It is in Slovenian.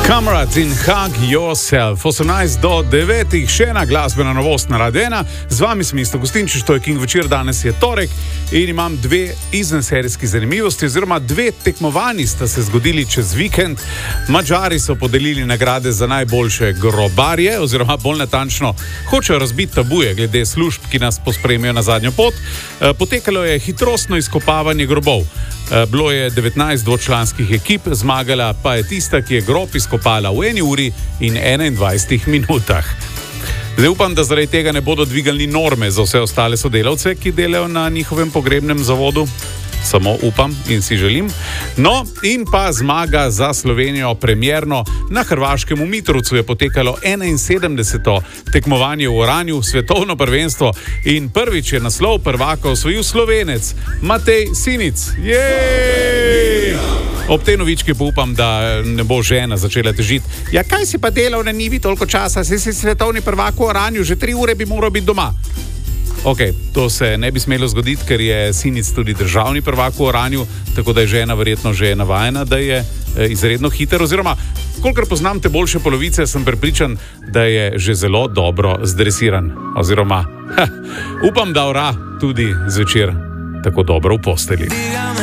Comrades in Hug Yourself, 18 do 9, še ena glasbena novost na Radio 1. Z vami sem Isto Gostinčič, to je King večer, danes je torek in imam dve izvenserijski zanimivosti, oziroma dve tekmovanji sta se zgodili čez vikend. Madžari so podelili nagrade za najboljše grobarje, oziroma bolj natančno hočejo razbiti tabuje glede služb, ki nas pospremijo na zadnjo pot. Potekalo je hitrostno izkopavanje grobov. Bilo je 19 dvočlanskih ekip, zmagala pa je tista, ki je grob izkopala v 1 uri in 21 minutah. Zdaj upam, da zaradi tega ne bodo dvigali norme za vse ostale sodelavce, ki delajo na njihovem pogrebnem zavodu. Samo upam in si želim. No, in pa zmaga za Slovenijo premierno. Na hrvaškem v Mitrovcu je potekalo 71. tekmovanje v oranju, svetovno prvenstvo, in prvič je naslov prvaka osvojil Slovenec Matej Sinic. Jej! Ob tej novički pa upam, da ne bo žena začela težiti. Ja, kaj si pa delal na njivi toliko časa? Si svetovni prvak v oranju, že 3 ure bi moral biti doma. Ok, to se ne bi smelo zgoditi, ker je Sinic tudi državni prvak v oranju, tako da je žena verjetno že navajena, da je izredno hiter, oziroma, kolikor poznam te boljše polovice, sem prepričan, da je že zelo dobro zdresiran, oziroma upam, da ora tudi zvečer tako dobro v posteli.